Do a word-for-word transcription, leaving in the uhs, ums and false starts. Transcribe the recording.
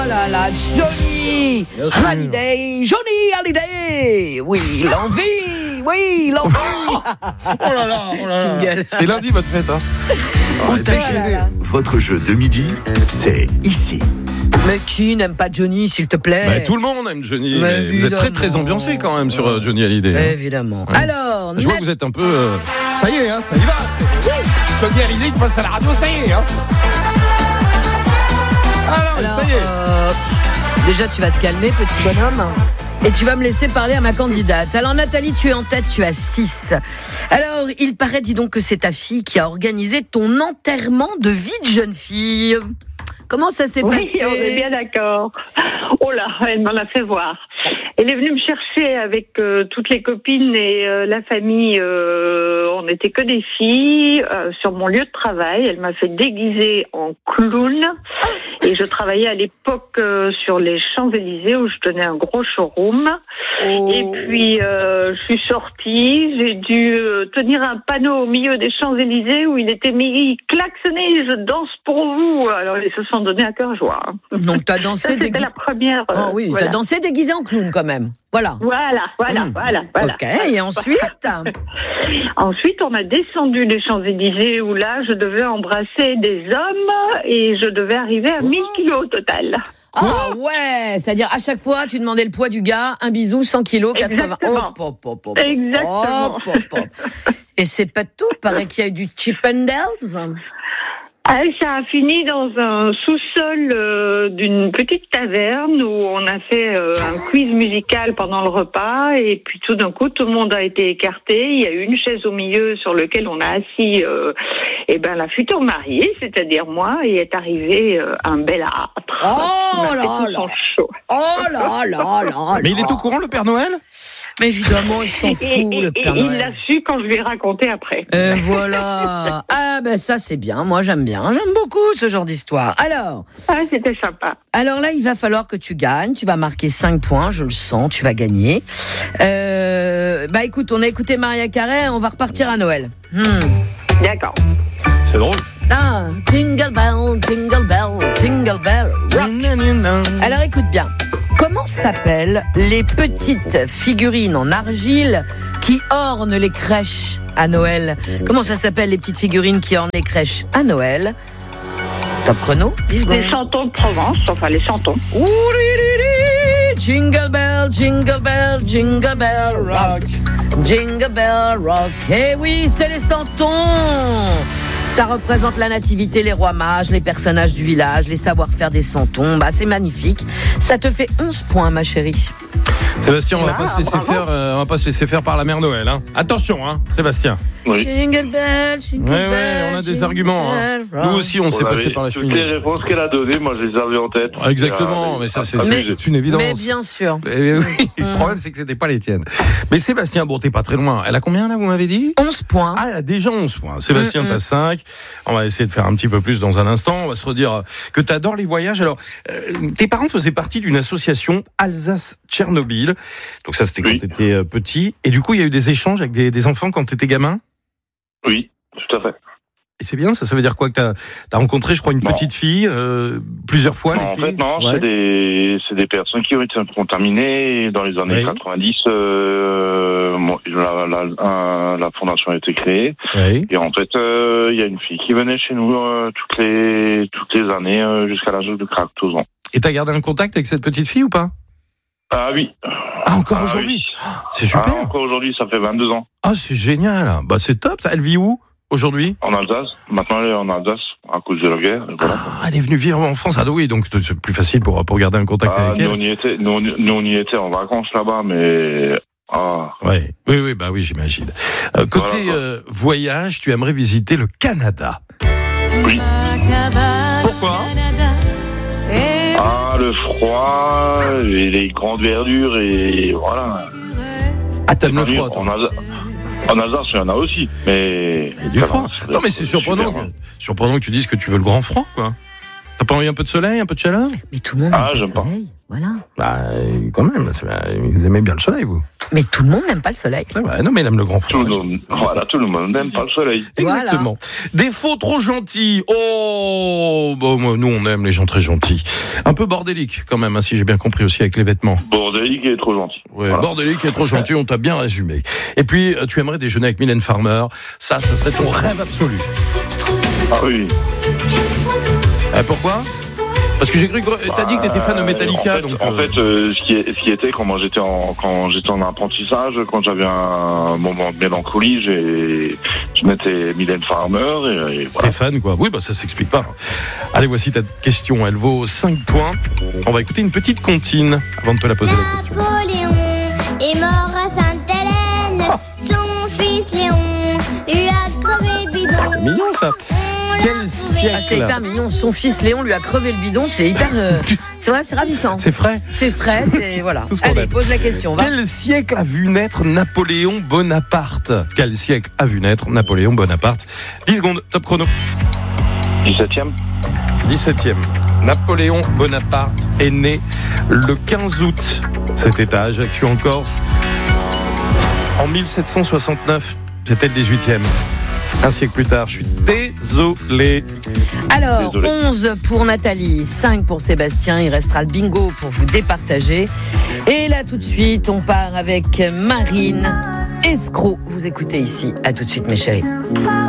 Oh là là, Johnny Hallyday, Johnny Hallyday. Oui, l'envie, oui, l'envie. Oh là là, oh là là. Jingle. C'était lundi votre fête, hein. Oh, déchaîné. Votre jeu de midi, c'est ici. Mais qui n'aime pas Johnny, s'il te plaît? Bah, tout le monde aime Johnny. Mais Mais vous êtes très très ambiancé quand même sur euh, Johnny Hallyday. Hein. Évidemment. Ouais. Alors, Je vois Nat- que vous êtes un peu. euh, Ça y est, hein, ça y va. C'est- Johnny Hallyday qui passe à la radio, ça y est. Hein. Alors, Alors, ça y est. euh, déjà, tu vas te calmer, petit bonhomme. Et tu vas me laisser parler à ma candidate. Alors Nathalie, tu es en tête, tu as six. Alors, il paraît, dis donc, que c'est ta fille qui a organisé ton enterrement de vie de jeune fille. Comment ça s'est Oui, passé? on est bien d'accord. Oh là, elle m'en a fait voir. Elle est venue me chercher avec euh, toutes les copines et euh, la famille. Euh, on n'était que des filles euh, sur mon lieu de travail. Elle m'a fait déguiser en clown. Et je travaillais à l'époque euh, sur les Champs-Élysées où je tenais un gros showroom. Oh. Et puis, euh, je suis sortie. J'ai dû euh, tenir un panneau au milieu des Champs-Élysées où il était mis « Klaxonnez, je danse pour vous ». Alors, ils se sont donnés à cœur joie. Donc, t'as Ça, dansé c'était déguisé. la première. euh, Oh oui, voilà. t'as dansé déguisé en clown quand même. Voilà. Voilà, voilà, Mmh. voilà, voilà. Ok, et ensuite? Ensuite, on a descendu les Champs-Élysées où là, je devais embrasser des hommes et je devais arriver à mille kilos au total. Ah ouais, c'est-à-dire à chaque fois, tu demandais le poids du gars, un bisou, cent kilos, quatre-vingts. Exactement. Hop, hop, hop, hop. Exactement. Hop, hop, hop. Et c'est pas tout, paraît qu'il y a eu du Chippendales. Ah, ça a fini dans un sous-sol euh, d'une petite taverne où on a fait euh, un quiz musical pendant le repas et puis tout d'un coup tout le monde a été écarté. Il y a eu une chaise au milieu sur laquelle on a assis euh, et ben la future mariée, c'est-à-dire moi, et est arrivé euh, un bel âtre. Oh qui m'a fait là tout là. son show. Oh là là là. Mais il est au courant, le Père Noël? Mais évidemment, il s'en Et, fout, et- le et Père il Noël. l'a su quand je lui ai raconté après. Et voilà. Ah ben ça c'est bien, moi j'aime bien, j'aime beaucoup ce genre d'histoire. Alors, Ah, c'était sympa. alors là il va falloir que tu gagnes, tu vas marquer cinq points, je le sens, tu vas gagner. Euh, bah écoute, on a écouté Maria Carey, on va repartir à Noël. Hmm. D'accord. C'est drôle. Ah, jingle bell, jingle bell, jingle bell, rock. Alors écoute bien, comment s'appellent les petites figurines en argile qui ornent les crèches à Noël? Comment ça s'appelle les petites figurines qui ornent les crèches à Noël? Top chrono, dix Les secondes. santons de Provence, enfin les santons. Ouh-li-li-li, jingle bell, jingle bell, jingle bell, rock. Jingle bell rock. Eh oui, c'est les santons. Ça représente la nativité, les rois mages, les personnages du village, les savoir-faire des santons. Bah, c'est magnifique. Ça te fait onze points, ma chérie. Sébastien, on va Ah, pas se laisser bravo. faire, euh, on va pas se laisser faire par la mère Noël. Hein. Attention, hein, Sébastien. Oui. Jingle bell, jingle Ouais, ouais, bell, on a des jingle arguments. Hein. bell rock. Nous aussi, on s'est Voilà, passé mais par la toutes cheminée. les réponses qu'elle a données, moi je les avais en tête. Exactement, Ah, mais ça, c'est ah, c'est- c'est une évidence. Mais bien sûr. Eh oui, le problème, c'est que c'était pas les tiennes. Mais Sébastien, bon, t'es pas très loin. Elle a combien, là, vous m'avez dit? onze points. Ah, elle a déjà onze points. Sébastien, Mm, mm. t'as cinq. On va essayer de faire un petit peu plus dans un instant. On va se redire que t'adores les voyages. Alors, euh, tes parents faisaient partie d'une association Alsace-Tchernobyl. Donc ça, c'était quand Oui. t'étais euh, petit. Et du coup, il y a eu des échanges avec des, des enfants quand t'étais gamin. Oui, tout à fait. Et c'est bien, ça, ça veut dire quoi? Que t'as as rencontré, je crois, une Non. petite fille euh, plusieurs fois Non, en l'été? fait, non, Ouais. c'est des, c'est des personnes qui ont été contaminées dans les années Oui. quatre-vingt-dix. Euh, bon, la, la, un- la fondation a été créée. Oui. Et en fait, euh, il y a une fille qui venait chez nous euh, toutes les toutes les années euh, jusqu'à l'âge de quatorze ans. Et t'as gardé un contact avec cette petite fille ou pas? Ah oui. Ah, encore Ah aujourd'hui? oui. C'est super. Ah, encore aujourd'hui, ça fait vingt-deux ans. Ah, c'est génial. Bah, c'est top. Ça. Elle vit où aujourd'hui? En Alsace. Maintenant, elle est en Alsace à cause de la guerre. et Voilà. Ah, elle est venue vivre en France. Ah oui, donc c'est plus facile pour, pour garder un contact Ah, avec nous, elle. on y était, nous, on y- nous, on y était en vacances là-bas, mais ah, Ouais. Oui, oui, bah oui, j'imagine. Euh, côté Voilà. euh, voyage, tu aimerais visiter le Canada. oui. Pourquoi? Ah, le froid, et les grandes verdures et voilà. Ah, t'aimes le froid, toi. En Alsace, en Alsace, il y en a aussi, mais Il y a du froid. Non, mais c'est surprenant, que, surprenant que tu dises que tu veux le grand froid, quoi. T'as pas envie un peu de soleil, un peu de chaleur? Mais tout le monde Ah, aime le j'aime pas. soleil. Voilà. Bah, quand même. Vous aimez bien le soleil, vous. Mais tout le monde n'aime pas le soleil. Ouais, ouais, non, mais il aime le grand Tout le fromage. monde, voilà, tout le monde n'aime pas le soleil. Exactement. Voilà. Des faux trop gentils. Oh, bon, moi, nous, on aime les gens très gentils. Un peu bordélique, quand même, hein, si j'ai bien compris aussi avec les vêtements. Bordélique et trop gentil. Ouais, Voilà. bordélique et trop gentil, on t'a bien résumé. Et puis, tu aimerais déjeuner avec Mylène Farmer. Ça, ça serait ton rêve absolu. Ah oui. Euh, pourquoi ? Parce que j'ai cru que t'as dit que t'étais fan de Metallica. En fait, donc, en euh... fait euh, ce, qui est, ce qui était quand moi j'étais en quand j'étais en apprentissage, quand j'avais un moment de mélancolie, j'ai je mettais Mylène Farmer et, et voilà. T'es fan, quoi. Oui, bah ça s'explique pas. Allez, voici ta question. Elle vaut cinq points. On va écouter une petite comptine avant de te la poser la question. Napoléon est mort à Sainte-Hélène. Ah. Son fils Léon lui a crevé le bidon. C'est mignon, ça. Quel siècle. Ah, c'est hyper mignon. Son fils Léon lui a crevé le bidon. C'est hyper. Euh, c'est vrai, c'est ravissant. C'est frais. C'est frais. C'est voilà. Tout ce qu'on Allez, aime. pose la question. Va. Quel siècle a vu naître Napoléon Bonaparte ? Quel siècle a vu naître Napoléon Bonaparte ? dix secondes, top chrono. dix-septième. dix-septième. Napoléon Bonaparte est né le quinze août. Cet état, Ajaccio en Corse. En mille sept cent soixante-neuf, c'était le dix-huitième. Un siècle plus tard, je suis désolé. Alors, Désolé. onze pour Nathalie, cinq pour Sébastien. Il restera le bingo pour vous départager. Et là, tout de suite, on part avec Marine. Escroc. Vous écoutez ici. À tout de suite, mes chéris.